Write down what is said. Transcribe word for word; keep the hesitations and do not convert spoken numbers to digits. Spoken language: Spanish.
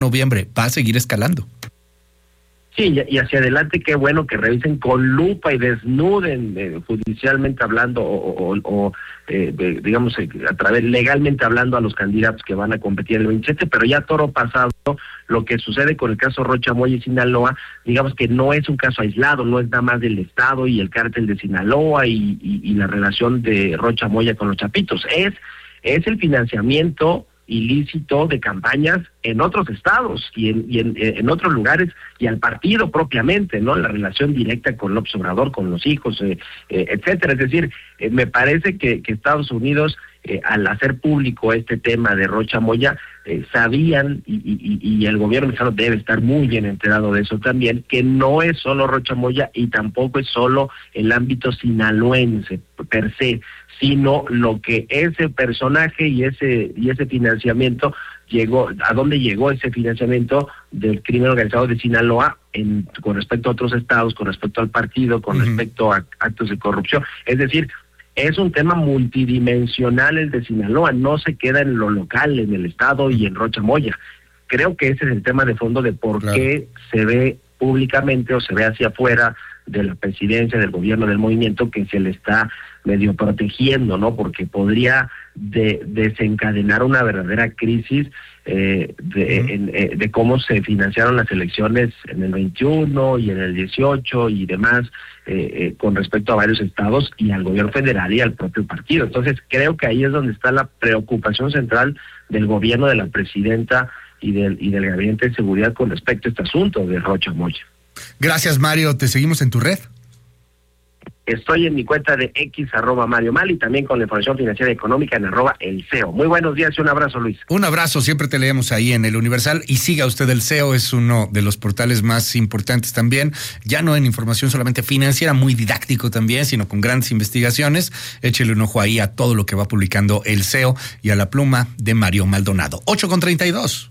noviembre, va a seguir escalando. Sí, y hacia adelante, qué bueno que revisen con lupa y desnuden eh, judicialmente hablando o, o, o eh, de, digamos, eh, a través legalmente hablando a los candidatos que van a competir el veintisiete, pero ya toro pasado, lo que sucede con el caso Rocha Moya y Sinaloa, digamos que no es un caso aislado, no es nada más del Estado y el cártel de Sinaloa y, y, y la relación de Rocha Moya con los Chapitos, es, es el financiamiento ilícito de campañas en otros estados y en, y en, en otros lugares y al partido propiamente, ¿no? La relación directa con López Obrador, con los hijos, eh, eh, etcétera. Es decir, eh, me parece que, que Estados Unidos, eh, al hacer público este tema de Rocha Moya, eh, sabían, y, y, y el gobierno mexicano debe estar muy bien enterado de eso también, que no es solo Rocha Moya y tampoco es solo el ámbito sinaloense per se, sino lo que ese personaje y ese y ese financiamiento llegó, a dónde llegó ese financiamiento del crimen organizado de Sinaloa en, con respecto a otros estados, con respecto al partido, con uh-huh. respecto a actos de corrupción. Es decir, es un tema multidimensional el de Sinaloa, no se queda en lo local, en el estado y en Rocha Moya. Creo que ese es el tema de fondo de por claro. qué se ve públicamente o se ve hacia afuera de la presidencia, del gobierno, del movimiento, que se le está medio protegiendo, ¿no? Porque podría de, desencadenar una verdadera crisis eh, de, uh-huh. en, eh, de cómo se financiaron las elecciones en el veintiuno y en el dieciocho y demás, eh, eh, con respecto a varios estados y al gobierno federal y al propio partido. Entonces creo que ahí es donde está la preocupación central del gobierno, de la presidenta y del, y del Gabinete de Seguridad con respecto a este asunto de Rocha Moya. Gracias, Mario. ¿Te seguimos en tu red? Estoy en mi cuenta de X, arroba Mario Mal, y también con la información financiera y económica en arroba el C E O. Muy buenos días y un abrazo, Luis. Un abrazo, siempre te leemos ahí en el Universal, y siga usted el C E O, es uno de los portales más importantes también, ya no en información solamente financiera, muy didáctico también, sino con grandes investigaciones. Échele un ojo ahí a todo lo que va publicando el C E O y a la pluma de Mario Maldonado. ocho con treinta y dos.